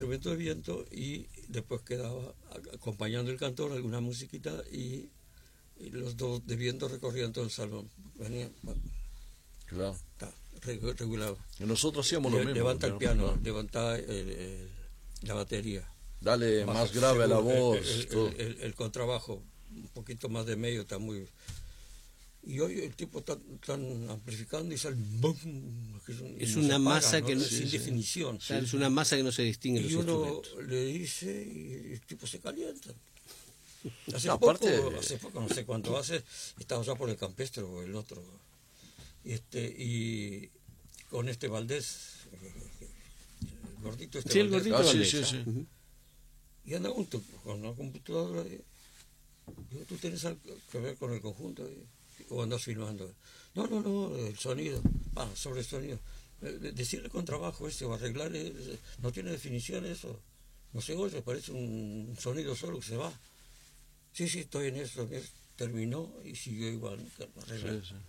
instrumento de viento y después quedaba acompañando el cantor alguna musiquita y los dos de viento recorrían todo el salón. Venían, Claro. está regulado. Y nosotros hacíamos lo mismo. Levanta el piano, Claro. levanta la batería. Dale Baja, más grave a la seguro, voz. todo. el contrabajo, un poquito más de medio, está muy... Y hoy el tipo están amplificando y sale boom, Es no una se apaga, masa ¿no? que no, sin definición. Claro, es una masa que no se distingue en Y los uno instrumentos. le dice y el tipo se calienta. Hace No, aparte- poco, no sé cuánto hace, estaba ya por el Campestre o el otro. Y con este Valdés, el gordito este Sí, el Valdés, gordito Ah, sí, Valdés. sí, sí. Ujú. y anda junto con una computadora. Digo, ¿tú tienes algo que ver con el conjunto? ¿O andas filmando? No, el sonido. Sobre el sonido. Decirle con trabajo o arreglar, no tiene definición eso. No se oye, parece un sonido solo que se va. Sí, estoy en eso. Terminó y siguió igual. No arregla. Sí, sí.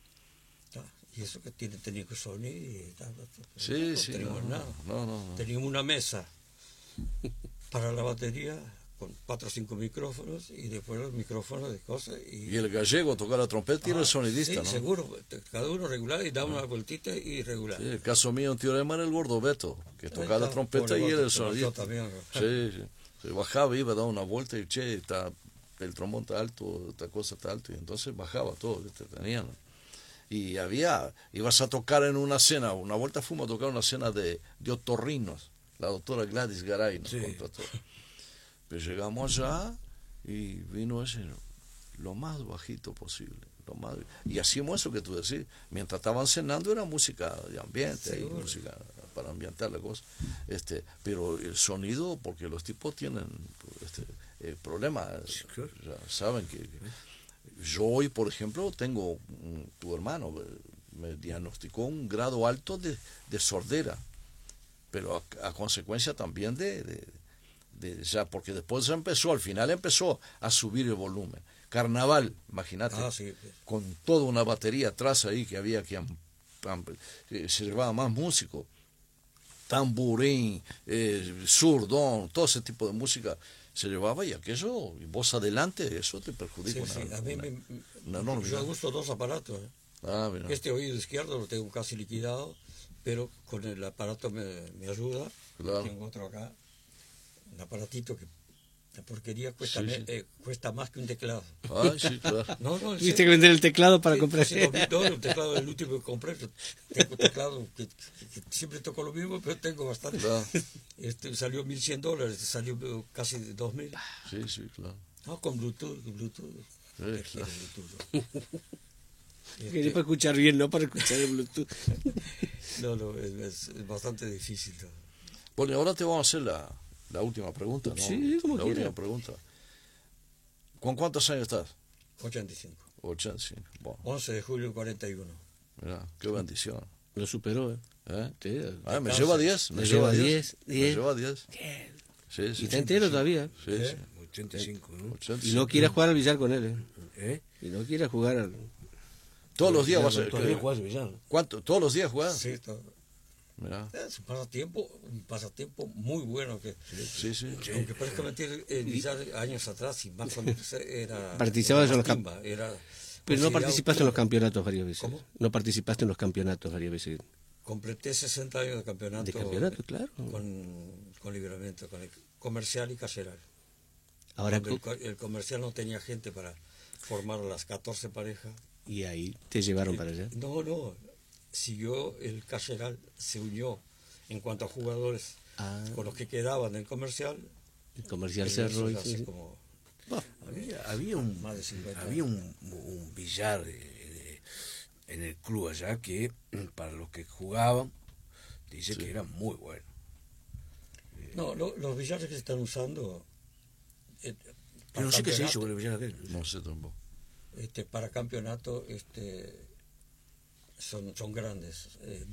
Y eso que tiene técnico sonido y tal. Sí, no sí, teníamos no, nada. no. Teníamos una mesa para la batería con 4 o 5 micrófonos y después los micrófonos de cosas. Y el gallego toca la trompeta y era el sonidista, sí, ¿no? seguro, cada uno regular y daba una vueltita y regular. Sí, el caso mío en Teorema era el gordo Beto, que tocaba la trompeta y era el sonidista. También, Sí. Se bajaba, iba a dar una vuelta y el trombón está alto, esta cosa está alto, y entonces bajaba todo, ¿viste? Tenían. Y ibas a tocar en una cena, una vuelta fuimos a tocar una cena de otorrinos, la doctora Gladys Garay nos contrató. Pero llegamos allá y vino ese lo más bajito posible. Y hacíamos eso que tú decís, mientras estaban cenando era música de ambiente, y música para ambientar la cosa, pero el sonido, porque los tipos tienen problemas, ya saben que yo hoy, por ejemplo, tu hermano me diagnosticó un grado alto de sordera, pero a consecuencia también ya, porque después al final empezó a subir el volumen. Carnaval, imagínate, con toda una batería atrás ahí que había que se llevaba más músicos, tamborín, zurdón, todo ese tipo de música se llevaba, y aquello, y vos adelante, eso te perjudica. A mí yo uso 2 aparatos. Mira. Este oído izquierdo lo tengo casi liquidado, pero con el aparato me ayuda. Claro. Tengo otro acá, un aparatito que la porquería cuesta más que un teclado. Ay, sí, claro. Tuviste que vender el teclado para comprar. Sí, el teclado es el último que compré. Tengo un teclado que siempre toco lo mismo, pero tengo bastante. Claro. Salió $1,100, salió casi $2,000. Sí, claro. No, con Bluetooth. Sí, claro. Quería para escuchar bien, no para escuchar el Bluetooth. No, es bastante difícil. Bueno, y ahora te vamos a hacer la última pregunta, ¿no? Sí, como la última pregunta. ¿Con cuántos años estás? 85. 85. Bueno. 11 de julio 41. Mira, qué bendición. Lo superó, ¿eh? Sí, me lleva 10. Me lleva 10. Me lleva 10. Sí. Y está entero todavía. Sí. 85, ¿no? 85. Y no quiere jugar al billar con él, ¿eh? Y no quiere jugar al... Todos los días vas a... ¿Todavía jugás billar? ¿Cuánto? ¿Todos los días jugás? Sí, todo. Mira. Es un pasatiempo muy bueno. Sí. Aunque parezca mentir, el billar años atrás y más o menos era... Participabas en los Pero no participaste en los campeonatos varias veces. ¿Cómo? No participaste en los campeonatos varias veces. Completé 60 años de campeonato. De campeonato, claro. Con libramiento, con el comercial y caseral. Ahora el comercial no tenía gente para formar las 14 parejas. Y ahí te llevaron para allá. No. Siguió el caseral, se unió en cuanto a jugadores con los que quedaban del comercial. El comercial cerró y Había un billar en el club allá que para los que jugaban dice que era muy bueno. No, los billares que se están usando Pero no sé qué se hizo con el billar aquel. No sé tampoco. Para campeonato son grandes.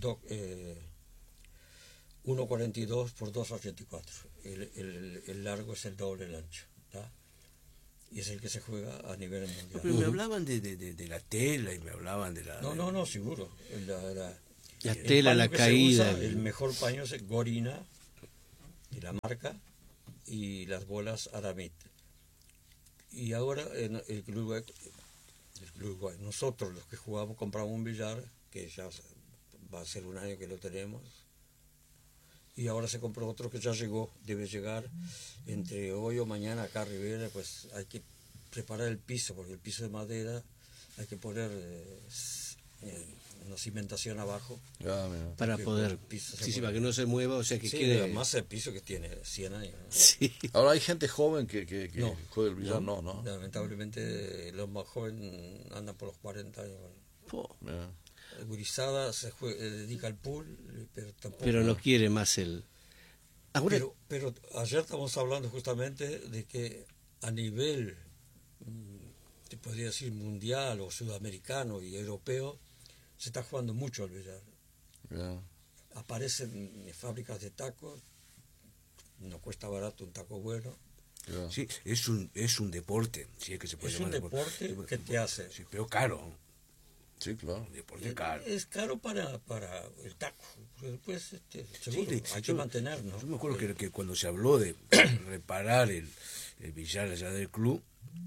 1.42 por 2.84. El largo es el doble del ancho. ¿Tá? Y es el que se juega a nivel mundial. Pero me hablaban de la tela y me hablaban de la... No, seguro. La tela, la caída. El mejor paño es Gorina, y la marca, y las bolas Aramid. Y ahora en el Club Uruguay, nosotros los que jugamos compramos un billar, que ya va a ser un año que lo tenemos, y ahora se compró otro que ya llegó, debe llegar entre hoy o mañana acá a Rivera. Pues hay que preparar el piso, porque el piso de madera hay que poner una cimentación abajo. Para poder, para que no se mueva, o sea que quede... Además el piso que tiene 100 años, ¿no? Sí. Ahora hay gente joven que juega el billar, no. Lamentablemente los más jóvenes andan por los 40 años. Yeah. Gurizada se dedica al pool, pero tampoco... Pero no quiere más el... Ahora... Pero ayer estamos hablando justamente de que a nivel, te podría decir, mundial o sudamericano y europeo, se está jugando mucho al billar. Yeah. Aparecen fábricas de tacos, no cuesta barato un taco bueno. Yeah. Sí, es un deporte, si es que se puede llamar deporte que te hace. Sí, pero caro. Sí, claro. Un deporte caro. Es caro para el taco. Después, seguro, Sí, hay que mantenernos. Yo me acuerdo que cuando se habló de reparar el billar allá del club,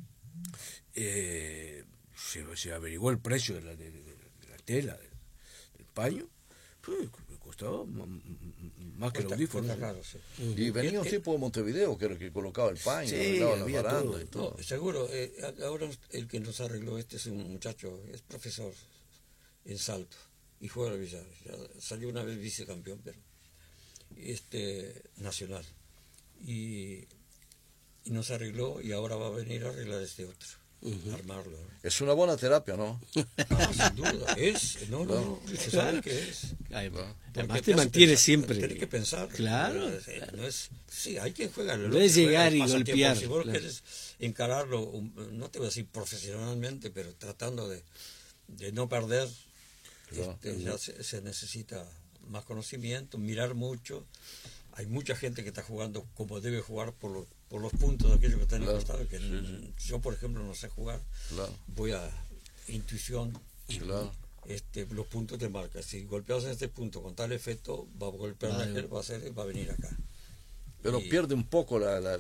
se averiguó el precio de la tela, del paño, pues costaba más que el audífono. Claro, sí. Y venía un tipo de Montevideo que era el que colocaba el paño, arreglaba las barandas y todo. No, seguro, ahora el que nos arregló es un muchacho, es profesor en Salto y juega al billar. Ya salió una vez vicecampeón, pero nacional. Y nos arregló, y ahora va a venir a arreglar este otro. Armarlo, ¿no? Es una buena terapia, ¿no? Sin duda, se sabe que es. Además te mantiene siempre. Tienes que pensar. Claro. No es, sí, hay quien juega. No es llegar y golpear. Si vos querés encararlo, no te voy a decir profesionalmente, pero tratando de no perder, ya se necesita más conocimiento, mirar mucho. Hay mucha gente que está jugando como debe jugar por los puntos de aquellos que están en el costado, que yo, por ejemplo, no sé jugar. Voy a intuición. Los puntos te marcan. Si golpeas en este punto con tal efecto, va a golpear va a venir acá. Pero pierde un poco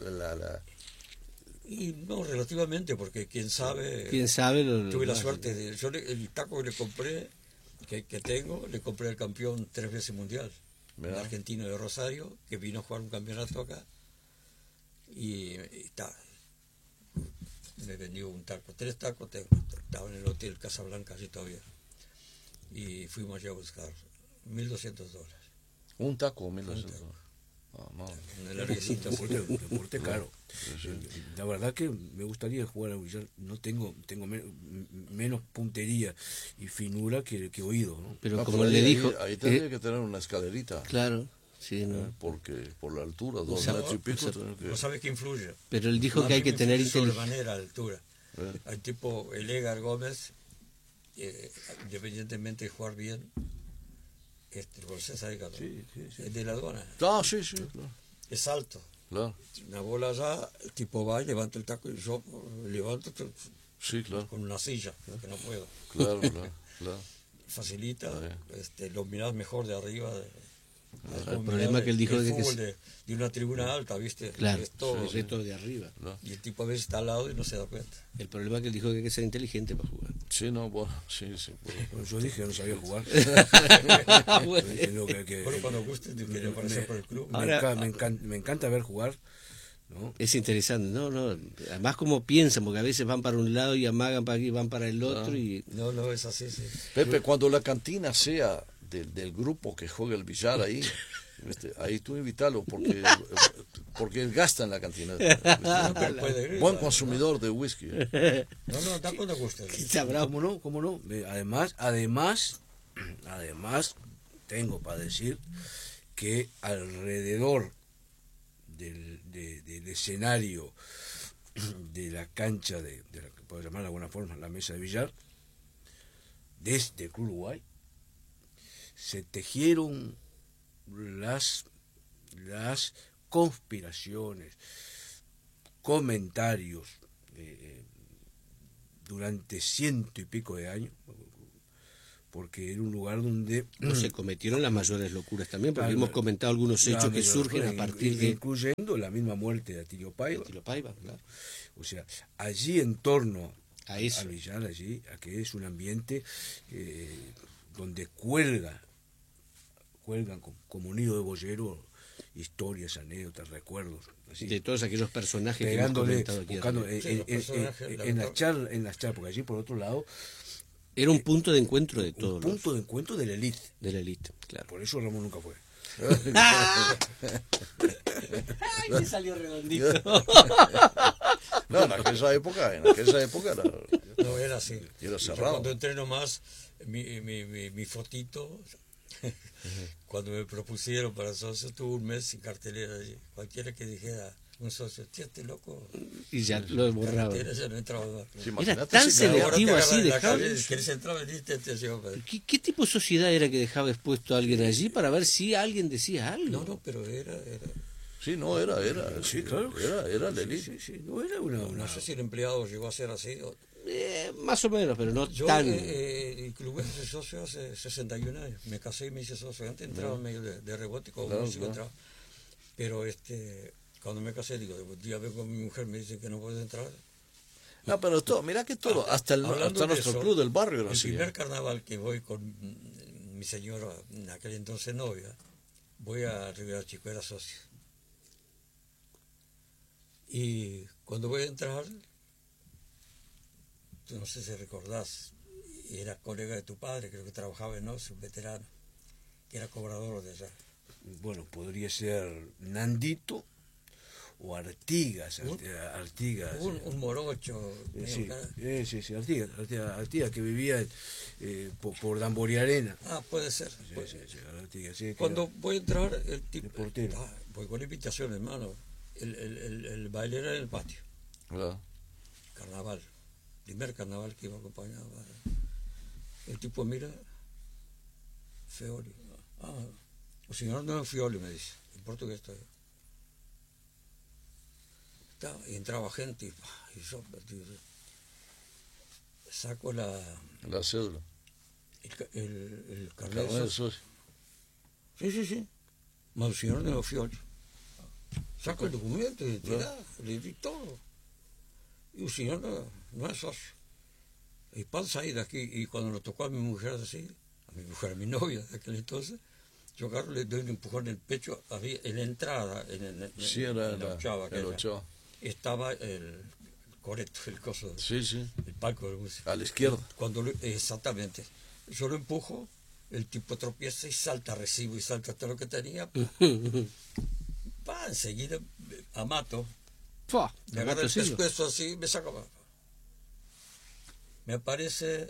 Y no, relativamente, porque quién sabe tuve la suerte yo el taco que le compré, que tengo, le compré al campeón 3 veces mundial, un argentino de Rosario, que vino a jugar un campeonato acá, y me vendió un taco, 3 tacos tengo, estaba en el hotel Casablanca allí todavía, y fuimos allá a buscar $1.200. Un taco, $1.200. No. Un deporte caro. La verdad que me gustaría jugar al billar. No tengo menos puntería y finura que oído, ¿no? Pero como le dijo, ahí tendría que tener una escalerita. Claro, sí, ¿no? Porque por la altura, 2 metros y pico. No sabe qué influye. Pero él dijo que hay que tener inteligencia. Sobremanera altura. Hay tipo el Edgar Gómez, independientemente de jugar bien, es de la aduana. Sí, claro. Es alto. Claro. Una bola allá, el tipo va y levanta el taco, y yo levanto claro. con una silla, que no puedo. Claro. Facilita, lo mirás mejor de arriba. El problema que él dijo el de que fútbol de una tribuna alta, ¿viste? Claro, es todo de arriba. Y el tipo a veces está al lado y no se da cuenta. El problema que él dijo que hay que ser inteligente para jugar. Sí, no, bueno, sí. Bueno, yo dije que no sabía jugar. Bueno, cuando guste, te quería aparecer por el club. Me encanta ver jugar, ¿no? Es interesante, no, además como piensan, porque a veces van para un lado y amagan para aquí, van para el otro y... No, es así, sí. Pepe, cuando la cantina sea del grupo que juega el billar ahí, ahí tú invítalo, porque él gasta en la cantina. Buen consumidor de whisky. No, está cuando guste. ¿Cómo no? Además, tengo para decir que alrededor del escenario de la cancha de la que puedo llamar de alguna forma la mesa de billar desde el Club Uruguay se tejieron las conspiraciones, comentarios durante 100 y pico de años, porque era un lugar donde... No se cometieron las mayores locuras también, porque Claro, hemos comentado algunos hechos que surgen a partir de incluyendo la misma muerte de Atilio Paiva. Atilio Paiva, claro. O sea, allí en torno A eso. al Villar, allí, a que es un ambiente donde cuelgan como nido de boyero historias, anécdotas, recuerdos. Así, De todos aquellos personajes pegándole, que hemos comentado aquí. buscando arriba. Sí, los personajes, en las charlas, porque allí por otro lado, Era un punto de encuentro de un todos punto de encuentro de la élite. de la élite, claro. Por eso Ramón nunca fue. ¡Ay, me salió redondito! No, en aquella época era, No era así. Era Yo cerrado. cuando entré nomás, mi fotito, cuando me propusieron para socio, tuve un mes sin cartelera allí. Cualquiera que dijera, un socio, tío, este loco, Y ya lo borraba. cartelera ya no entraba más. sí, Era imagínate tan si cada hora selectivo Ahora te así, agarran la dejaba calle, eso. ¿querés entrar? Veniste, te llevo para- ¿Qué tipo de sociedad era que dejaba expuesto a alguien allí para ver si alguien decía algo? No, pero era Sí, no, era, Sí, claro. era la élite. Sí, no era una... no sé si el empleado llegó a ser así. Más o menos, pero no Yo tan... incluí ese socio hace 61 años. Me casé y me hice socio. Antes entraba medio de rebote, como Claro, músico claro. entraba. Pero cuando me casé, digo, un día vengo con mi mujer, me dice que no puedo entrar. No, pero todo, mira que todo, hasta Hablando de nuestro eso, club del barrio era el así. primer carnaval que voy con mi señora, en aquel entonces novia, voy a Rivera Chico, era socio. Y cuando voy a entrar, tú no sé si recordás, era colega de tu padre, creo que trabajaba en OSE, un veterano, que era cobrador de allá. Bueno, podría ser Nandito o Artigas. Artigas. Un morocho. Sí, medio sí, Artigas que vivía por Dambori Arena. puede ser. Sí, puede sí, ser. sí, Artigas, sí, que Cuando voy a entrar, el tipo. de portero. Voy con invitación, hermano. El baile era en el patio. Claro. Carnaval. Primer carnaval que iba acompañado. El tipo mira. Feoli. O señor no es Fioli, me dice. En portugués estoy. Y entraba gente y yo saco La cédula. el El carnet. carnet de socio. Sí. Monseñor de Fioli. Saco el documento y le di todo. Y el señor no es socio. Y pasa ahí de aquí. Y cuando nos tocó a mi mujer así, a mi novia de aquel entonces, yo agarro, le doy un empujón en el pecho. Había en la entrada, Sí, era en la Ochava, que el era, Ochoa. estaba el coreto, el coso, Sí. el palco de música. A la izquierda. Exactamente. Yo lo empujo, el tipo tropieza y salta recibo y salta todo lo que tenía. Enseguida Amato Fua, me agarra el Silva. pescuezo así y me saca. Me aparece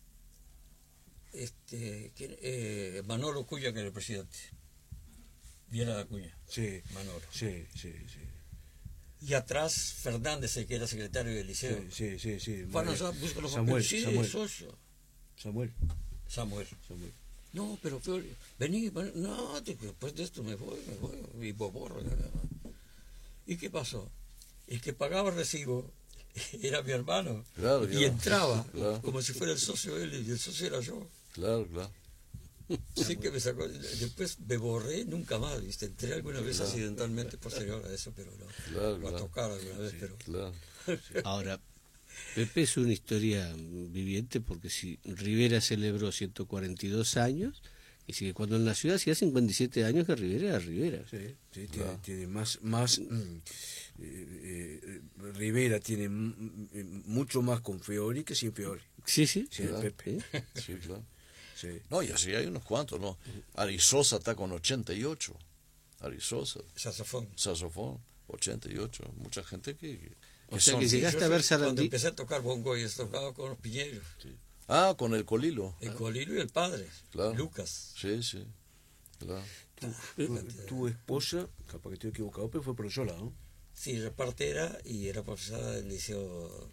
Manolo Cuya, que era el presidente. Viera la Cuña, Sí, Manolo. sí. Y atrás Fernández, el que era secretario del liceo. Sí. Bueno, busca los Samuel, papeles. Sí, Samuel. socio. Samuel. No, pero vení, no, después de esto me voy, y borro. ¿Y qué pasó? El que pagaba recibo era mi hermano. Claro, y claro. entraba Claro. como si fuera el socio él y el socio era yo. Claro. Así que me sacó. Después me borré nunca más, ¿viste? Entré alguna vez accidentalmente posterior a eso, pero no. Claro, Lo a tocar alguna vez, pero. Claro. Ahora, Pepe es una historia viviente porque si Rivera celebró 142 años y sigue cuando en la ciudad hacía 57 años que Rivera era Rivera. Sí, tiene más Rivera tiene mucho más con Fiori que sin Fiori. Sí. Sí, Claro. Pepe. Sí, claro. Sí. No, y así hay unos cuantos, ¿no? Arizosa está con 88. Arizosa, saxofón, 88. Mucha gente que O sea son- que llegaste a ver Cuando Sarandí. empecé a tocar bongo y tocaba con los Piñeros, Ah, con el Colilo. el Colilo y el padre, Claro. Lucas. Sí, claro. Tu esposa, capaz que estoy equivocado, pero fue profesora, ¿no? Sí, repartera y era profesora del liceo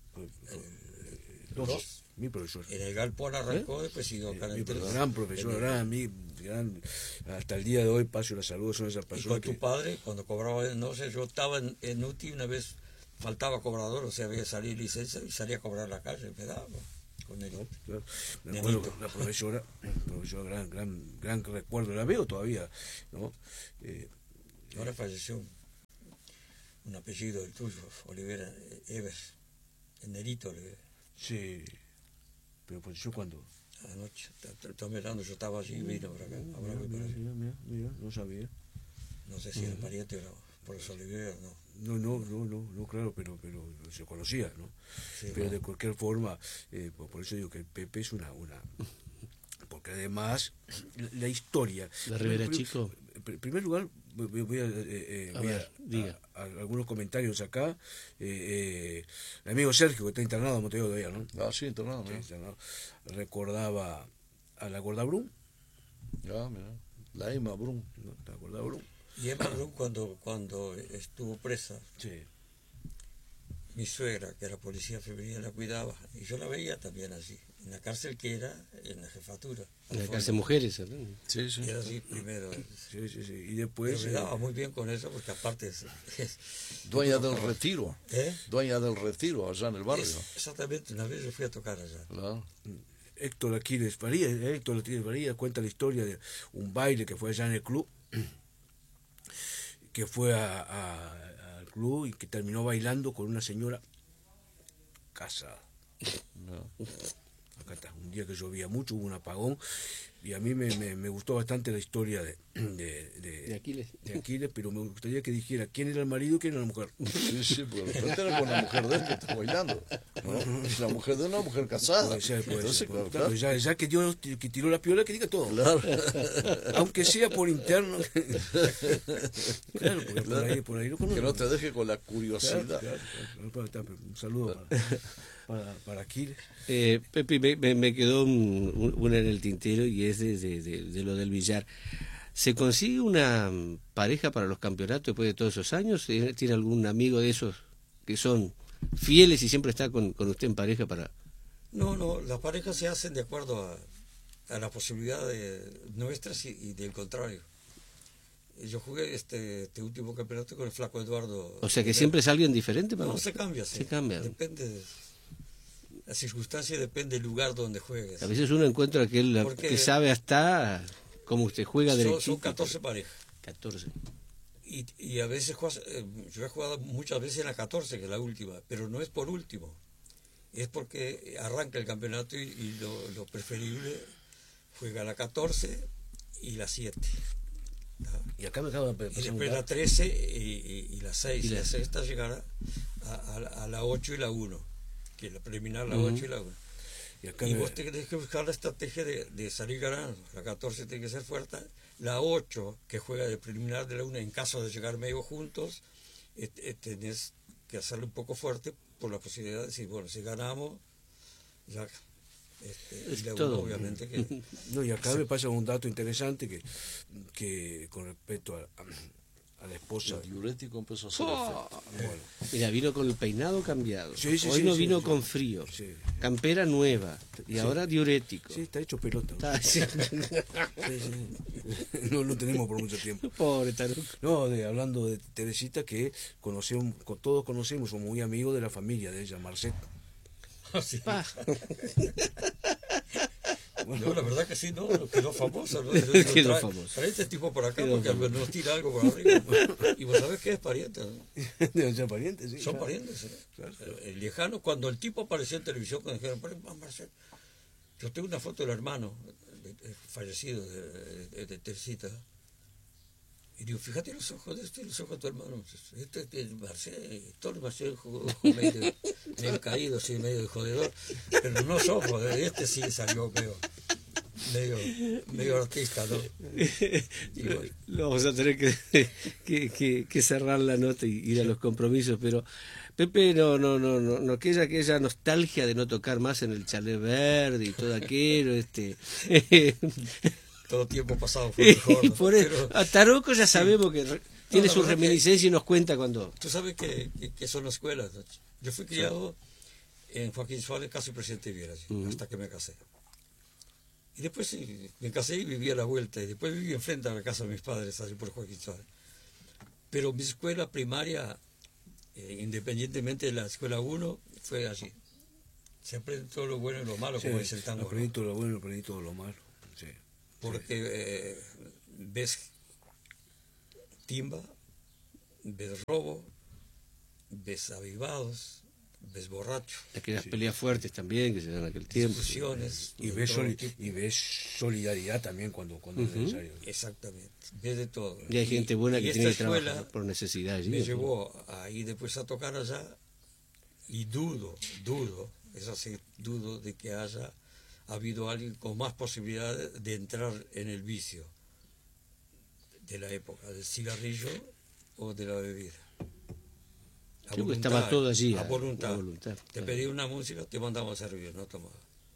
Dos. Mi profesor. En el Galpón arrancó, después siguió acá en el Tercer. Gran profesor, gran, hasta el día de hoy paso los saludos son esas Y personas con tu padre, cuando cobraba, no sé, yo estaba en UTI una vez, faltaba cobrador, o sea, había que salir licencia y salía a cobrar la calle, me daba. con él. Claro. Me acuerdo que la profesora, gran recuerdo, la veo todavía, ¿no? Ahora falleció un apellido del tuyo, Olivera, Evers, el Nerito Olivera. Sí, pero pues yo cuando... Anoche, estaba mirando, yo estaba allí y vino por acá. Ahora voy por allí. Mira, no sabía. No sé si era pariente o no, por los Olivera no. No, claro, pero se conocía, ¿no? Sí, pero bueno. de cualquier forma, por eso digo que el Pepe es una porque además la historia... ¿De Rivera Chico? En primer lugar, voy diga. a algunos comentarios acá. El amigo Sergio, que está internado en Montevideo todavía, ¿no? Ah, sí, internado, Sí, mira. internado. Recordaba a la Gorda Brum, Ya, mira. La Emma Brun. ¿no? La Gorda Brum. Y Emma Brun cuando estuvo presa, Sí. mi suegra, que era policía femenina, la cuidaba. Y yo la veía también así, en la cárcel que era, en la jefatura. En la cárcel mujeres, ¿no? Sí, sí. Y era así primero. Sí. Y Pero después... me daba muy bien con eso, porque aparte Dueña del Retiro. ¿eh? Dueña del Retiro, allá en el barrio. Exactamente, una vez yo fui a tocar allá. Claro. Héctor Aquiles Faría cuenta la historia de un baile que fue allá en el club, que fue al club y que terminó bailando con una señora casada. No. Acá está, un día que llovía mucho, hubo un apagón, y a mí me gustó bastante la historia De Aquiles. de Aquiles, pero me gustaría que dijera quién era el marido y quién era la mujer. Sí, porque de repente era con la mujer de él que está bailando. ¿No? Y la mujer de él es una mujer casada. Puede ser, Entonces, claro, claro. ya que Dios que tiró la piola, que diga todo. Claro. Aunque sea por interno. Claro, porque por ahí lo conozco. Que no te deje con la curiosidad. Claro. Un saludo para Aquiles. Pepe, me quedó una en el tintero y es de lo del billar. ¿Se consigue una pareja para los campeonatos después de todos esos años? ¿Tiene algún amigo de esos que son fieles y siempre está con usted en pareja para...? No, las parejas se hacen de acuerdo a la posibilidad de nuestras y del contrario. Yo jugué este último campeonato con el flaco Eduardo. O sea que siempre es alguien diferente para No, se cambia, sí. Se cambia. Depende, la circunstancia depende del lugar donde juegues. A veces uno encuentra aquel Porque que sabe hasta cómo usted juega derechito. Son 14 parejas. 14. Y a veces yo he jugado muchas veces en la 14, que es la última, pero no es por último. Es porque arranca el campeonato y lo preferible juega la 14 y la 7. Y acá me acabo de Y después la 13 y la 6. Y la sexta llegará a la 8 y la 1. Que es la preliminar, la 8 y la 1. Y vos tenés que buscar la estrategia de salir ganando. La 14 tiene que ser fuerte. La 8, que juega de preliminar de la 1, en caso de llegar medio juntos, tenés que hacerlo un poco fuerte por la posibilidad de decir, bueno, si ganamos, ya... y la 1, obviamente que... No, y acá me pasa un dato interesante que con respecto a la esposa... El diurético empezó a hacer efecto. Bueno, Mira, vino con el peinado cambiado. Sí, Hoy no vino sí. con frío. Sí. Campera nueva. Y ahora diurético. Sí, está hecho pelota. Está así. No tenemos por mucho tiempo. Pobre Taruco. No, hablando de Teresita, que todos conocemos, somos muy amigos de la familia de ella, Marcet. Sí. Pa. No, la verdad que sí, no, quedó famoso. ¿No? Quedó famoso. Trae este tipo por acá Quedó porque famoso. nos tira algo por arriba. Y vos sabés que es pariente, ¿no? De ser parientes, sí. Son claro. parientes. ¿Sí? Claro. El lejano, cuando el tipo apareció en televisión, cuando dijeron, Marcel, yo tengo una foto del hermano fallecido de Teresita. Y digo, fíjate los ojos de los ojos de tu hermano. Este es Marcel, todo Marcel jugó medio caído, sí, medio de jodedor. Pero no los ojos, de este sí salió medio artista, ¿no? Y bueno, Lo vamos a tener que cerrar la nota y ir a los compromisos, pero Pepe no aquella nostalgia de no tocar más en el chalet verde y todo aquello, todo tiempo pasado fue mejor, ¿no? Por Pero a Taroco ya sabemos que tiene la su verdad reminiscencia y nos cuenta cuando... tú sabes que son escuelas, ¿no? Yo fui criado en Joaquín Suárez, casi presidente Viera, hasta que me casé. Y después sí, me casé y viví a la vuelta, y después viví enfrente a la casa de mis padres, allí por Joaquín Suárez. Pero mi escuela primaria, independientemente de la escuela 1, fue allí. Se aprende todo lo bueno y lo malo, Sí, como dice el tango. aprendí ¿no? todo lo bueno, aprendí todo lo malo. Sí. Porque ves timba, ves robo, ves avivados, ves borrachos, Aquellas peleas fuertes también que se dan en aquel tiempo. discusiones. Y de ves, todo tipo. y ves solidaridad también cuando es necesario. Exactamente, ves de todo. Y hay gente buena que y tiene que esta trabajar escuela por necesidad allí. me ¿no? llevó a ir después a tocar allá y dudo, es así, dudo de que haya habido alguien con más posibilidades de entrar en el vicio de la época, del cigarrillo o de la bebida. A Sí, porque estaba todo allí, a a voluntad. voluntad, Te claro. pedí una música, te mandamos a servir, no tomaba.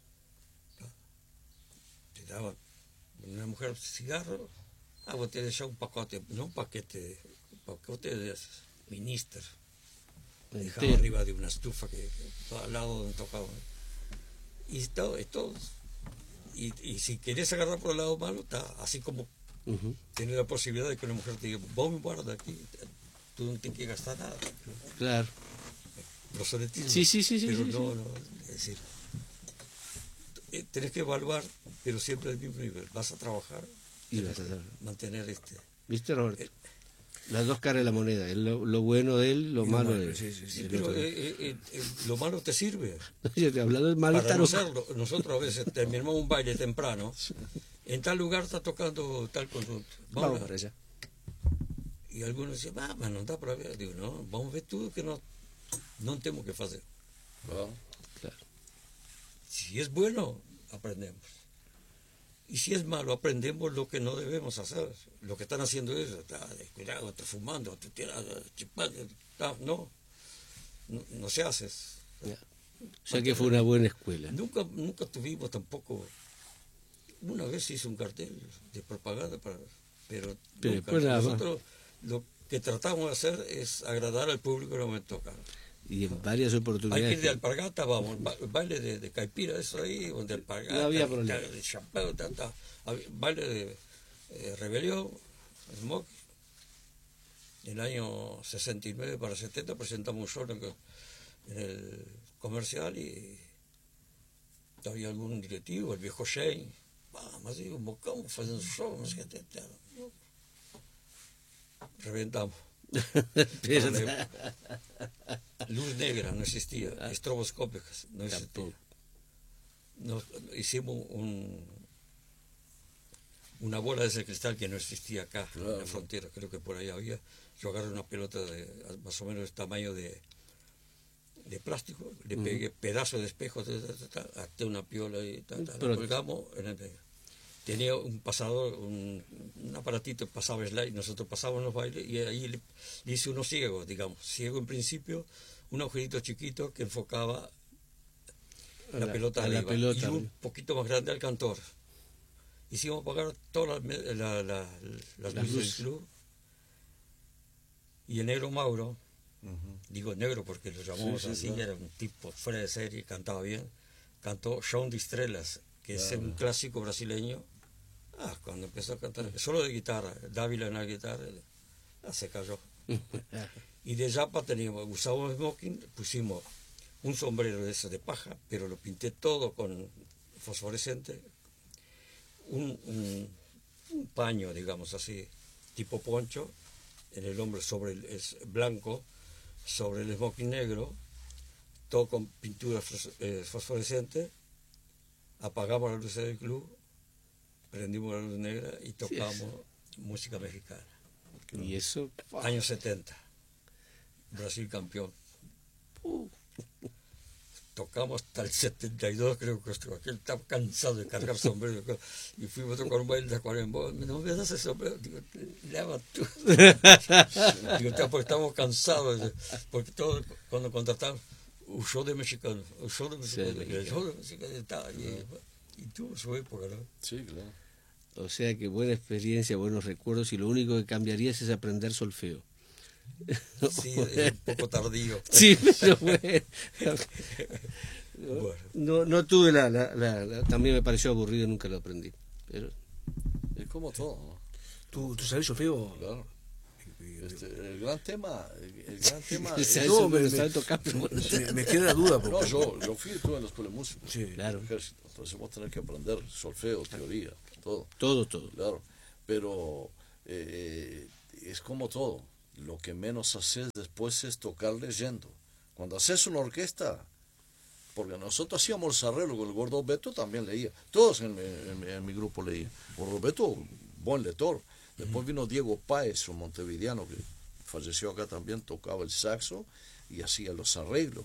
Te daban una mujer cigarro, vos te dejaba un pacote, no un paquete, un pacote de minister. Dejaba Entero. arriba de una estufa que al lado donde tocaban. Y todo, y si querés agarrar por el lado malo, está así como Ujú. tener la posibilidad de que una mujer te diga, vos me guardas aquí, tú no tienes que gastar nada. Claro. Proselitismo. Sí, sí, sí, sí, Pero sí, no, es decir, tenés que evaluar, pero siempre al mismo nivel. Vas a trabajar, Y tenés vas a que trabajar. mantener ¿Viste, Roberto? Las dos caras de la moneda. Lo bueno de él, lo Y lo malo malo, de él. sí, sí, sí. El pero otro. lo malo te sirve. Yo te he hablado del mal Para estar no hacerlo, nosotros a veces terminamos un baile temprano, en tal lugar está tocando tal conjunto. Vamos para allá. Y algunos dicen, mas no está para ver. Digo, no, vamos a ver tú que no tenemos que hacer. Claro. Claro. Si es bueno, aprendemos. Y si es malo, aprendemos lo que no debemos hacer. Lo que están haciendo ellos, cuidado, estás fumando, te tiras, chupando, no se hace. Ya. O sea que fue una buena escuela. Nunca tuvimos tampoco. Una vez hice un cartel de propaganda, pero nunca. después nada más. Nosotros lo que tratamos de hacer es agradar al público en el momento tocar. Y en varias Hay que oportunidades. ir de alpargata, vamos, baile de caipira, eso ahí, donde alpargata, No había problema. de champán, baile de rebelión, smoke. En el año 69 para 70 presentamos un show en el comercial y había algún directivo, el viejo Shane, vamos, digo, un bocón, haciendo show, no sé qué, reventamos. Luz negra no existía, estroboscópicas no existía. Hicimos una bola de ese cristal que no existía acá, en la frontera, creo que por ahí había. Yo agarré una pelota de más o menos el tamaño de plástico, le pegué pedazos de espejos, até una piola y la colgamos en el medio. Tenía un pasador, un aparatito que pasaba slide, nosotros pasábamos los bailes y ahí le hice uno ciego, digamos, ciego en principio, un agujerito chiquito que enfocaba la pelota arriba y un poquito más grande al cantor. Hicimos apagar todas las luces del club y el negro Mauro, digo negro porque lo llamamos así, era un tipo fuera de serie, cantaba bien, cantó Chão de Estrelas, que es un clásico brasileño. Cuando empezó a cantar, solo de guitarra, Dávila en la guitarra, se cayó. Y de Yapa usábamos smoking, pusimos un sombrero de ese de paja, pero lo pinté todo con fosforescente, un paño, digamos así, tipo poncho, en el hombro sobre es blanco, sobre el smoking negro, todo con pintura fosforescente, apagamos las luces del club, prendimos la luz negra y tocamos música mexicana. Y eso... Años 70, Brasil campeón. Tocamos hasta el 72, creo que aquel estaba cansado de cargar sombrero. Y fuimos a tocar un baile de Acuarembó. No me das ese sombrero. Digo, lava tú. Digo, porque estamos cansados. Porque todos, cuando contratamos, un show de mexicano. Un show de mexicano. Y el show de mexicano estaba allí. Y tuvo su época, ¿no? Sí, claro. O sea que buena experiencia, buenos recuerdos, y lo único que cambiarías es aprender solfeo. Sí, es un poco tardío. Sí, pero bueno. Bueno. No tuve también me pareció aburrido, nunca lo aprendí. Pero Es como todo, ¿no? ¿Tú sabes solfeo? Claro. El gran tema el gran tema O sea, es- eso me- no lo sabe tocar, pero bueno. me queda la duda. Porque, No, yo fui estuve en la escuela de música. Sí. Claro. En el ejército. Entonces vos tenés que aprender solfeo, teoría, todo. Todo. Claro. Pero es como todo. Lo que menos haces después es tocar leyendo. Cuando haces una orquesta, porque nosotros hacíamos el arreglo con el Gordo Beto, también leía. Todos en mi grupo leían. Gordo Beto, buen lector. Después vino Diego Páez, un montevideano que falleció acá también, tocaba el saxo y hacía los arreglos.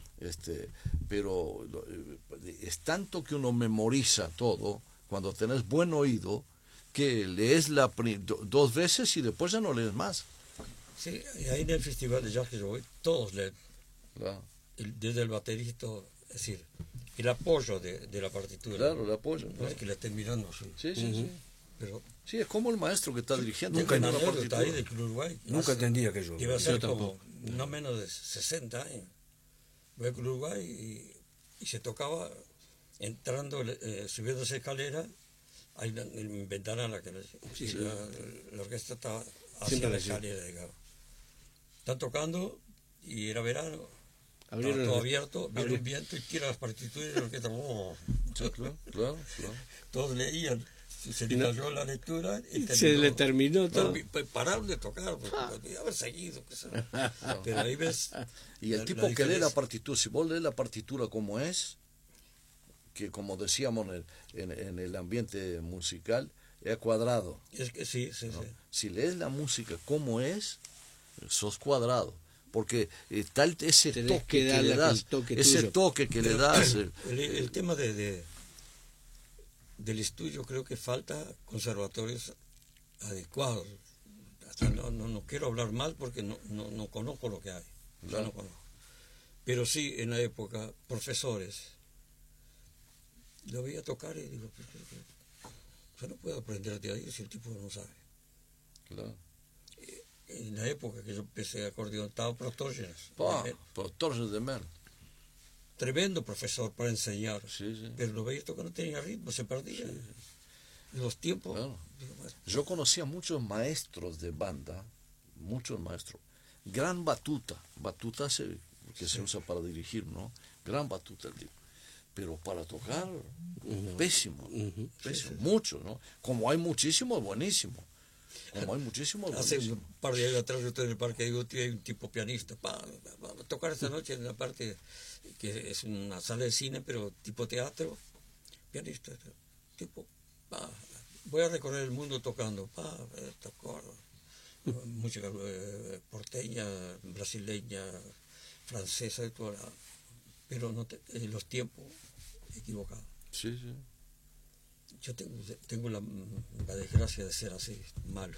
Pero es tanto que uno memoriza todo, cuando tenés buen oído, que lees dos veces y después ya no lees más. Sí, y ahí en el festival de jazz que yo voy, todos leen, Claro, desde el baterista, es decir, el apoyo de la partitura. claro, le apoyo. No Claro. es que la estén mirando así, Sí, sí, sí. pero Sí, es como el maestro que está dirigiendo. tengo una una anécdota ahí partitura. del Club Uruguay. Nunca entendí aquello. Que iba a ser Yo como no menos de 60 años. Voy al Club Uruguay y se tocaba entrando, subiendo esa escalera, hay una ventana en la que la orquesta estaba hacia Siempre la así. escalera, digamos. Están tocando y era verano, Abrieron estaba todo el- abierto, viene un viento y tira las partituras y la orquesta, Sí, claro, claro, claro. todos leían. Se le cayó la lectura y Se le terminó todo. Pararon de tocar, porque podía haber seguido. qué sé yo. Pero ahí ves. Y el la- tipo la que lee la diferencia. partitura, si vos lees la partitura como es, que como decíamos en el ambiente musical, es cuadrado. Es que sí, sí, ¿no? sí. Si lees la música como es, sos cuadrado. Porque tal ese Tenés toque que que, darle le das, el toque ese tuyo. toque que le das, El tema del estudio, creo que falta conservatorios adecuados. Hasta no quiero hablar mal porque no conozco lo que hay. Yo Claro. no conozco. Pero sí, en la época, profesores. Lo veía tocar y digo, yo no puedo aprender de ahí si el tipo no sabe. claro. En la época que yo empecé acordeón, estaba Protógenes. Por Torres de Mer. Tremendo profesor para enseñar. Sí, sí. Pero lo veía tocar, no tenía ritmo, se perdía. Los tiempos. Claro. Digo, bueno, Yo conocía muchos maestros de banda, muchos maestros. Gran batuta, que se usa para dirigir, ¿no? Gran batuta el tipo. Pero para tocar, pésimo, pésimo, mucho, ¿no? Como hay muchísimos, buenísimos. Como hay muchísimos, hace buenísimos. un par de años atrás yo estoy en el parque de Guti, hay un tipo pianista. Vamos a tocar esta noche en la parte que es una sala de cine, pero tipo teatro. Pianista, tipo, voy a recorrer el mundo tocando. Tocó música porteña, brasileña, francesa, y toda pero los tiempos equivocados. Sí, sí. Yo tengo la desgracia de ser así, malo.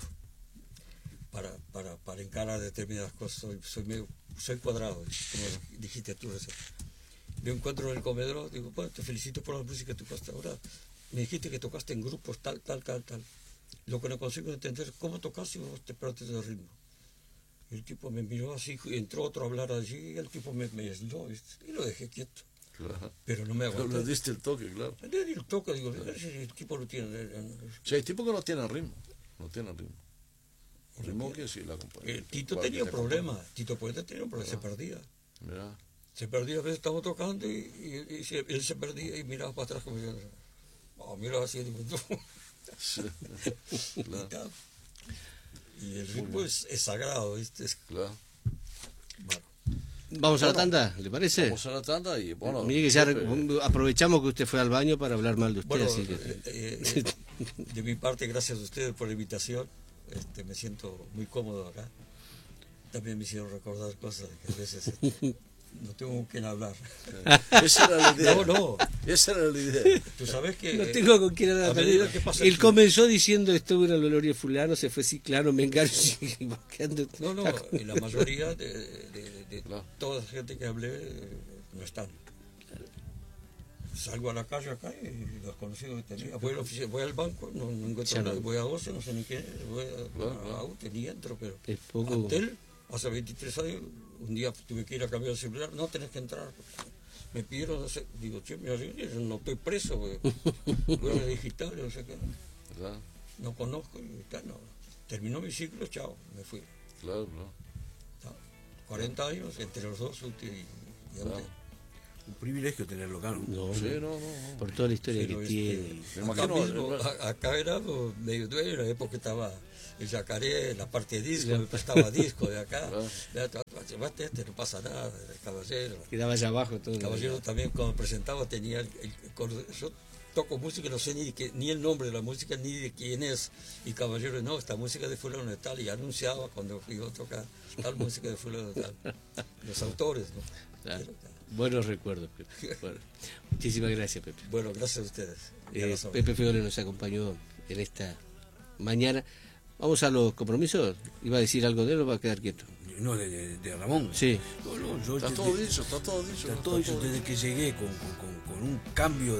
Para encarar determinadas cosas, soy cuadrado, como dijiste tú recién. Lo encuentro en el comedor, digo, bueno, te felicito por la música que tocaste ahora. Me dijiste que tocaste en grupos, tal. Lo que no consigo entender es cómo tocaste y vos te perdiste el ritmo. Y el tipo me miró así, entró otro a hablar allí, y el tipo me aisló, y lo dejé quieto. Claro. Pero no me Pero aguanté. le diste el toque, claro. Le di el toque, digo, el tipo lo tiene. Sí, hay tipos que no tienen ritmo. No tienen ritmo. Ritmo que sí la acompaña. Tito tenía un problema, Tito Poeta tenía un problema, se perdía. Mira. Se perdía, a veces estábamos tocando y él se perdía y miraba para atrás como diciendo, miraba así, digo, no. Sí. Claro. Y el ritmo es sagrado, ¿viste? Claro. Bueno, Vamos a la tanda, ¿le parece? Vamos a la tanda y bueno. Mire que ya siempre- aprovechamos que usted fue al baño para hablar mal de usted, bueno así que... de mi parte, gracias a ustedes por la invitación. Me siento muy cómodo acá. También me hicieron recordar cosas que a veces no tengo con quién hablar. Esa era la idea. No. Esa era la idea. Tú sabes que No tengo con quién hablar. a medida que pasa el Él tiempo- comenzó diciendo estuvo en el velorio de fulano, se fue Ciclano, Mengano, y va quedando... No, y la mayoría de Claro. toda la gente que hablé no están. Salgo a la calle acá y los conocidos que tenía. Voy a la oficina, voy al banco, no encuentro Ya no. nada. Voy a 12, no sé ni quién es. Voy Claro. a Aute, ni entro, pero. Es poco... Antel, hace 23 años, un día tuve que ir a cambiar el celular. No, tenés que entrar. Me pidieron, no sé, digo, che, mira, yo no estoy preso, huella digital, no sé qué. ¿Verdad? No conozco, y tal, no. Terminó mi ciclo, chao, me fui. Claro, claro. Chao. 40 años entre los dos últimos. Un privilegio tenerlo acá, ¿no? No, Sí, no, no. por toda la historia Pero que tiene. Me acá, imagino, mismo, acá era medio dueño, en la época estaba el Yacaré, la parte de disco, me prestaba disco de acá. Llevaste no pasa nada, el Caballero. Quedaba allá abajo todo. El Caballero también cuando presentaba tenía yo toco música, no sé ni el nombre de la música, ni de quién es. Y Caballero, no, esta música de fulano de tal, y anunciaba cuando iba a tocar tal música de fulano de tal. Los autores, ¿no? Claro. Buenos recuerdos, Pepe. Bueno, muchísimas gracias, Pepe. Bueno, gracias a ustedes. Pepe Feole nos acompañó en esta mañana. Vamos a los compromisos. ¿Iba a decir algo de él o va a quedar quieto? No, de Ramón. Sí. No, yo está todo dicho, está todo dicho. Está todo dicho desde que llegué con un cambio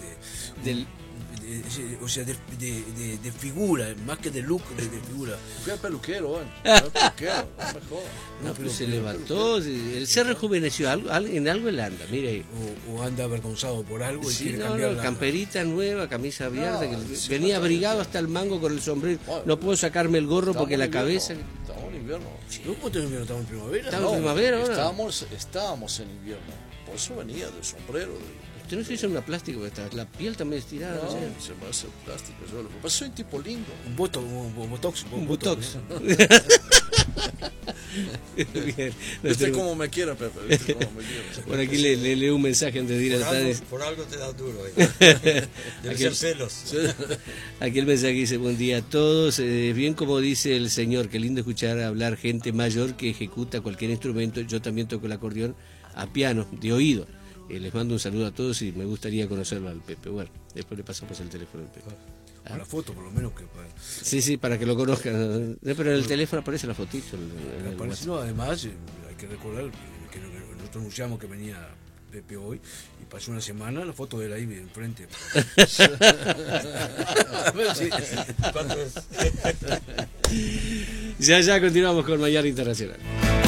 o sea, de figura, más que de look, de figura. Fui al peluquero, mejor. No, pero se levantó, él se rejuveneció, en algo él anda, mire ahí. O anda avergonzado por algo y Sí, quiere no, cambiar camperita nueva, camisa abierta, sí, venía abrigado hasta el mango con el sombrero. No puedo sacarme el gorro porque la cabeza... Estamos en invierno. ¿No puedo tener invierno? ¿Estamos en primavera? Estamos en primavera ahora. Estábamos en invierno. Por eso venía del sombrero. Usted no se hizo una plástica, la piel también estirada. No, ¿no? se me hace plástico. Yo lo que pasa es que soy un tipo lindo. Un botox. Un botox. Bien. ¿Viste cómo me quiere, Pepe? ¿Viste cómo me quiere? Por aquí le leo un mensaje antes de ir a la tarde. Por algo te das duro. Debe ser celos. Aquí el mensaje dice: buen día a todos. Bien como dice el señor, qué lindo escuchar hablar gente mayor que ejecuta cualquier instrumento. Yo también toco el acordeón a piano, de oído. Les mando un saludo a todos y me gustaría conocerlo al Pepe. Bueno, después le pasamos el teléfono al Pepe. Con la foto, por lo menos. Sí, para que lo conozcan. Pero en el teléfono aparece la fotito. No, además, hay que recordar que nosotros anunciamos que venía Pepe hoy y pasó una semana, la foto de él ahí enfrente. A ver si... ¿Cuánto es? Ya continuamos con Mañana Internacional.